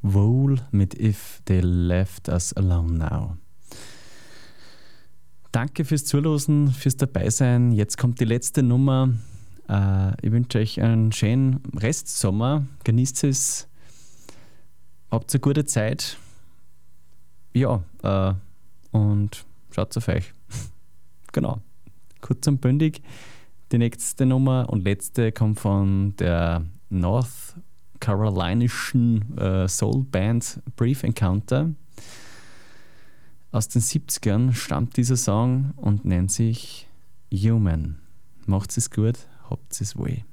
Wohl mit If They Left Us Alone Now. Danke fürs Zuhören, fürs Dabeisein. Jetzt kommt die letzte Nummer. Ich wünsche euch einen schönen Restsommer. Genießt es. Habt eine gute Zeit. Ja, und schaut auf euch. Genau. Kurz und bündig. Die nächste Nummer und letzte kommt von der North Carolinischen Soul-Band Brief Encounter. Aus den 70ern stammt dieser Song und nennt sich Human. Macht's es gut, habt es wohl.